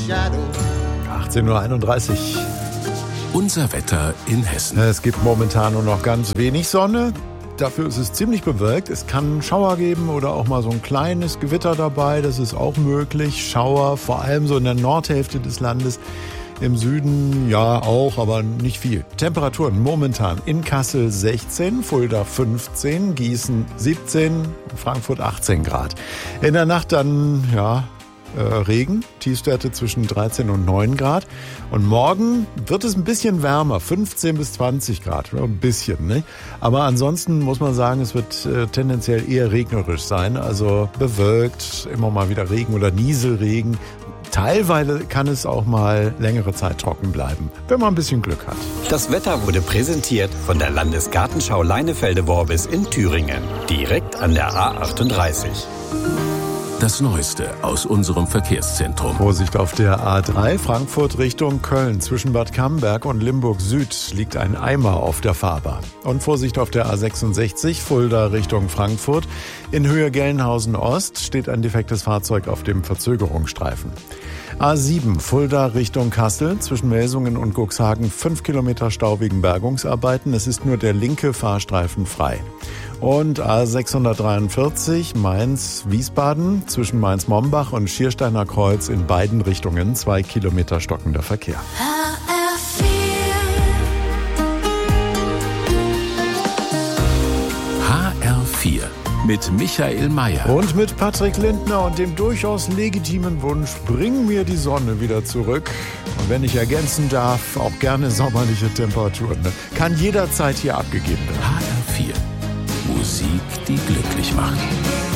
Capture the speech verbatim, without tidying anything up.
achtzehn Uhr einunddreißig. Unser Wetter in Hessen. Es gibt momentan nur noch ganz wenig Sonne. Dafür ist es ziemlich bewölkt. Es kann Schauer geben oder auch mal so ein kleines Gewitter dabei. Das ist auch möglich. Schauer, vor allem so in der Nordhälfte des Landes. Im Süden ja auch, aber nicht viel. Temperaturen momentan in Kassel sechzehn, Fulda fünfzehn, Gießen siebzehn, Frankfurt achtzehn Grad. In der Nacht dann, ja, äh, Regen, Tiefstwerte zwischen dreizehn und neun Grad. Und morgen wird es ein bisschen wärmer, fünfzehn bis zwanzig Grad. Ja, ein bisschen, ne? Aber ansonsten muss man sagen, es wird äh, tendenziell eher regnerisch sein. Also bewölkt, immer mal wieder Regen oder Nieselregen. Teilweise kann es auch mal längere Zeit trocken bleiben, wenn man ein bisschen Glück hat. Das Wetter wurde präsentiert von der Landesgartenschau Leinefelde-Worbis in Thüringen, direkt an der A achtunddreißig. Das Neueste aus unserem Verkehrszentrum. Vorsicht auf der A drei, Frankfurt Richtung Köln. Zwischen Bad Camberg und Limburg Süd liegt ein Eimer auf der Fahrbahn. Und Vorsicht auf der A sechsundsechzig, Fulda Richtung Frankfurt. In Höhe Gelnhausen Ost steht ein defektes Fahrzeug auf dem Verzögerungsstreifen. A sieben, Fulda Richtung Kassel. Zwischen Melsungen und Cuxhagen fünf Kilometer Stau wegen Bergungsarbeiten. Es ist nur der linke Fahrstreifen frei. Und A sechshundertdreiundvierzig, Mainz-Wiesbaden, zwischen Mainz-Mombach und Schiersteiner Kreuz in beiden Richtungen zwei Kilometer stockender Verkehr. H R vier mit Michael Mayer. Und mit Patrick Lindner und dem durchaus legitimen Wunsch, bring mir die Sonne wieder zurück. Und wenn ich ergänzen darf, auch gerne sommerliche Temperaturen. Kann jederzeit hier abgegeben werden. H R vier. Musik, die glücklich macht.